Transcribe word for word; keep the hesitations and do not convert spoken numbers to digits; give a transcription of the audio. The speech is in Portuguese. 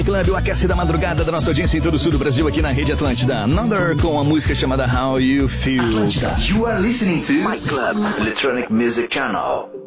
Club, o aquece da madrugada da nossa audiência em todo o sul do Brasil, aqui na Rede Atlântida. Another com a música chamada How You Feel. Atlântida. You are listening to My Club, Electronic Music Channel.